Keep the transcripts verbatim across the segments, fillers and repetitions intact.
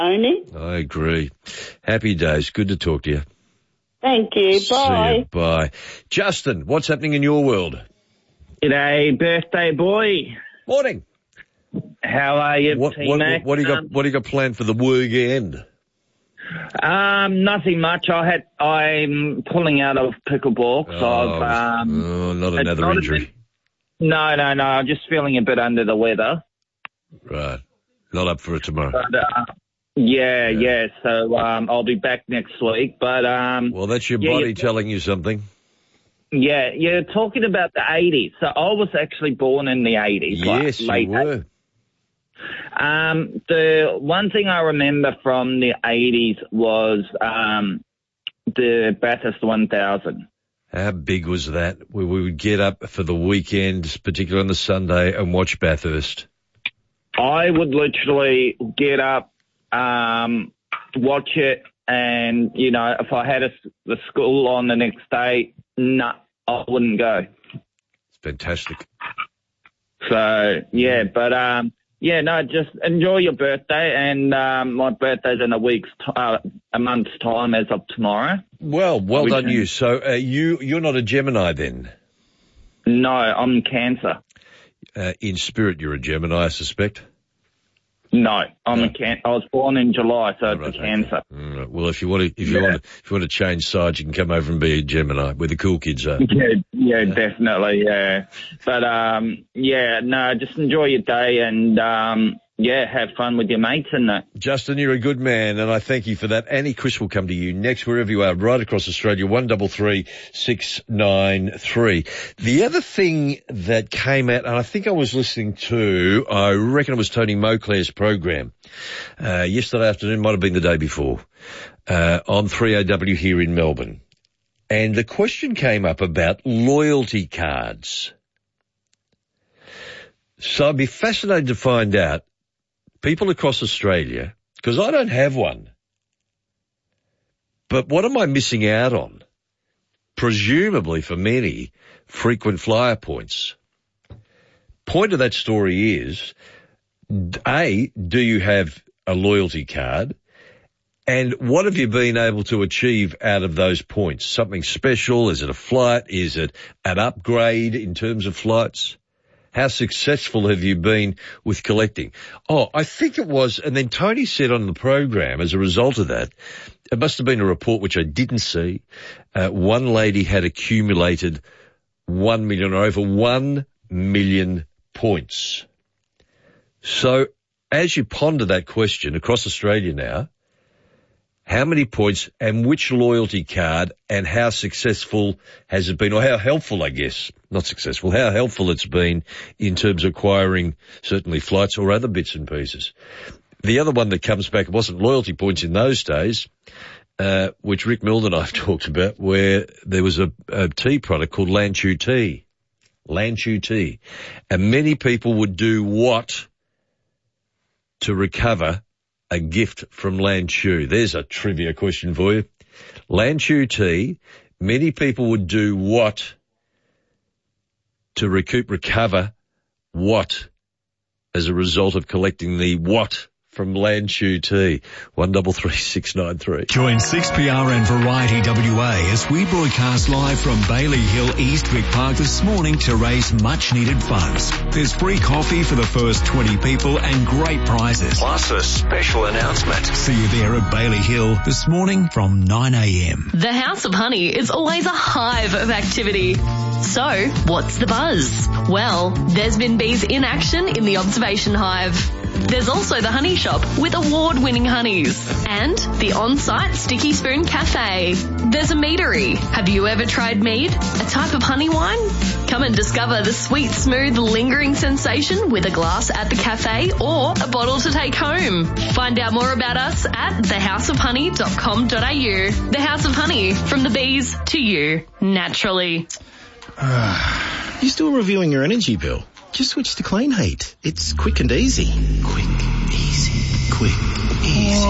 Tony. I agree. Happy days. Good to talk to you. Thank you. See Bye. you. Bye. Justin, what's happening in your world? G'day, birthday boy. Morning. How are you, What, what, T-Mac? what, do you got, Um, what do you got planned for the weekend? Um, nothing much. I had. I'm pulling out of pickleball, so Oh, I've. Um, oh, not it's another not a injury. bit- no, no, no. I'm just feeling a bit under the weather. Right. Not up for it tomorrow. But uh, yeah, Yeah. yeah. So um, I'll be back next week. But um, Well, that's your yeah, body you- telling you something. yeah, you're talking about the eighties. So I was actually born in the eighties. Yes, like, you late were. Um, the one thing I remember from the eighties was um, the Bathurst one thousand. How big was that? We, we would get up for the weekend, particularly on the Sunday, and watch Bathurst. I would literally get up, um, watch it, and, you know, if I had a, the school on the next day, no, I wouldn't go. It's fantastic. So, yeah, but, um, yeah, no, just enjoy your birthday, and um, my birthday's in a week's, t- uh, a month's time as of tomorrow. Well, well We done can- you. So uh, you, you're not a Gemini then? No, I'm Cancer. Uh, in spirit, you're a Gemini, I suspect. No, I'm No. a can. I was born in July, so Oh, it's right, a Cancer. okay. All right. Well, if you want to, if you Yeah. want to, if you want to change sides, you can come over and be a Gemini, where the cool kids are. Yeah, yeah, definitely, yeah. But um, yeah, no, just enjoy your day and um, yeah, have fun with your mates and that. Justin, you're a good man, and I thank you for that. Annie Chris will come to you next, wherever you are, right across Australia, one double three six nine three. The other thing that came out, and I think I was listening to, I reckon it was Tony Moclair's program, uh, yesterday afternoon, might have been the day before, uh, on three A W here in Melbourne. And the question came up about loyalty cards. So I'd be fascinated to find out, people across Australia, because I don't have one, but what am I missing out on? Presumably for many, frequent flyer points. Point of that story is, A, do you have a loyalty card? And what have you been able to achieve out of those points? Something special? Is it a flight? Is it an upgrade in terms of flights? How successful have you been with collecting? Oh, I think it was, and then Tony said on the program, as a result of that, it must have been a report which I didn't see. Uh, one lady had accumulated one million or over one million points. So as you ponder that question across Australia now, how many points and which loyalty card and how successful has it been, or how helpful, I guess, not successful, how helpful it's been in terms of acquiring certainly flights or other bits and pieces. The other one that comes back, it wasn't loyalty points in those days, uh, which Rick Milne and I have talked about, where there was a, a tea product called Lanchu tea. Lanchu tea. And many people would do what to recover a gift from Lanchu? There's a trivia question for you. Lanchu tea, many people would do what to recoup, recover what as a result of collecting the what from Lanchu tea? one double three six nine three. Join six P R and Variety W A as we broadcast live from Bailey Hill East Vic Park this morning to raise much needed funds. There's free coffee for the first twenty people and great prizes. Plus a special announcement. See you there at Bailey Hill this morning from nine a.m. The House of Honey is always a hive of activity. So, what's the buzz? Well, there's been bees in action in the observation hive. There's also the honey shop with award-winning honeys and the on-site Sticky Spoon Cafe. There's a meadery. Have you ever tried mead, a type of honey wine? Come and discover the sweet, smooth, lingering sensation with a glass at the cafe or a bottle to take home. Find out more about us at the house of honey dot com dot a u. The House of Honey, from the bees to you, naturally. Uh, you still reviewing your energy bill? Just switch to Clean Heat. It's quick and easy. Quick, easy, quick, easy.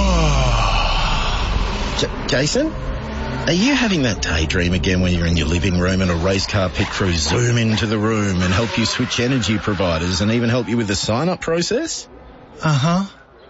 J- Jason? Are you having that daydream again when you're in your living room and a race car pit crew zoom into the room and help you switch energy providers and even help you with the sign-up process? Uh-huh.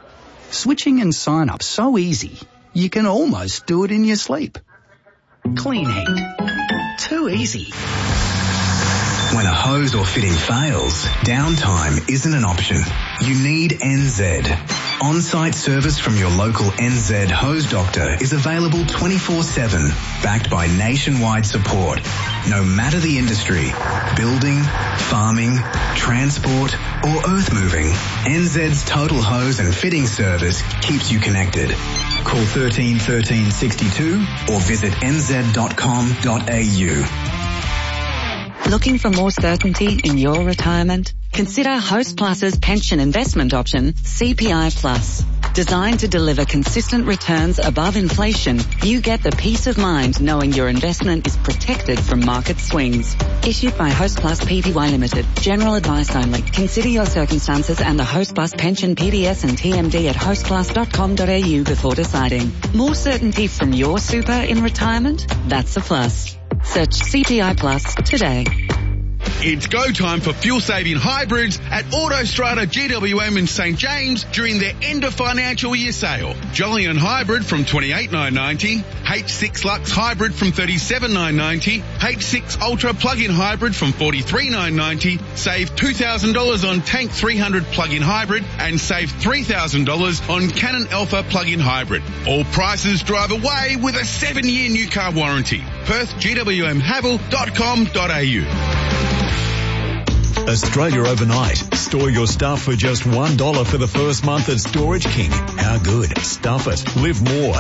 Switching and sign up so easy, you can almost do it in your sleep. Clean Heat. Too easy. When a hose or fitting fails, downtime isn't an option. You need N Z. On-site service from your local N Z hose doctor is available twenty-four seven, backed by nationwide support. No matter the industry, building, farming, transport, or earth moving, N Z's total hose and fitting service keeps you connected. Call thirteen thirteen sixty-two or visit n z dot com dot a u. Looking for more certainty in your retirement? Consider Host Plus's pension investment option, C P I Plus. Designed to deliver consistent returns above inflation, you get the peace of mind knowing your investment is protected from market swings. Issued by Host Plus Pty Limited. General advice only. Consider your circumstances and the Host Plus pension P D S and T M D at host plus dot com dot a u before deciding. More certainty from your super in retirement? That's a plus. Search C P I Plus today. It's go time for fuel-saving hybrids at Autostrada G W M in St James during their end of financial year sale. Jolyon Hybrid from twenty-eight thousand nine hundred ninety dollars, H six Lux Hybrid from thirty-seven thousand nine hundred ninety dollars, H six Ultra Plug-in Hybrid from forty-three thousand nine hundred ninety dollars, save two thousand dollars on Tank three hundred Plug-in Hybrid and save three thousand dollars on Canon Alpha Plug-in Hybrid. All prices drive away with a seven-year new car warranty. Perth G W M Haval dot com dot a u. Australia Overnight. Store your stuff for just one dollar for the first month at Storage King. How good? Stuff it. Live more